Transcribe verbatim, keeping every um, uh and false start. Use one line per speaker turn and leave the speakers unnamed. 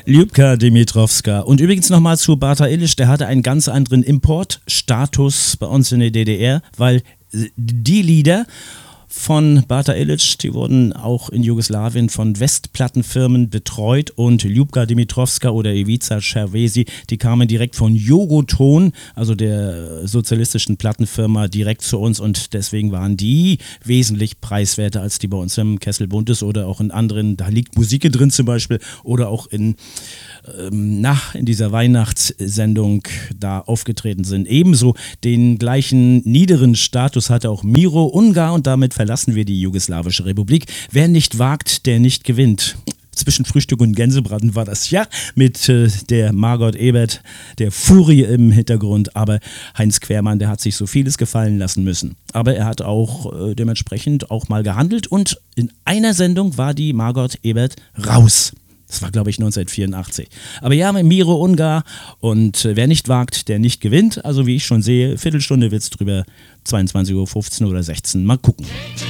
Ljubka Dimitrowska. Und übrigens nochmal zu Bata Illich, der hatte einen ganz anderen Importstatus bei uns in der D D R, weil die Lieder von Bata Illich, die wurden auch in Jugoslawien von Westplattenfirmen betreut und Ljubka Dimitrowska oder Ivica Cervesi, die kamen direkt von Jugoton, also der sozialistischen Plattenfirma, direkt zu uns und deswegen waren die wesentlich preiswerter als die bei uns im Kessel Buntes oder auch in anderen, da liegt Musik drin zum Beispiel oder auch in, ähm, na, in dieser Weihnachtssendung da aufgetreten sind. Ebenso den gleichen niederen Status hatte auch Miro Ungar und damit verlassen wir die Jugoslawische Republik. Wer nicht wagt, der nicht gewinnt. Zwischen Frühstück und Gänsebraten war das ja mit äh, der Margot Ebert, der Furie im Hintergrund. Aber Heinz Quermann, der hat sich so vieles gefallen lassen müssen. Aber er hat auch äh, dementsprechend auch mal gehandelt und in einer Sendung war die Margot Ebert raus. Das war, glaube ich, neunzehnhundertvierundachtzig. Aber ja, mit Miro Ungar und äh, wer nicht wagt, der nicht gewinnt. Also wie ich schon sehe, Viertelstunde wird es drüber, zweiundzwanzig Uhr fünfzehn oder sechzehn. Mal gucken.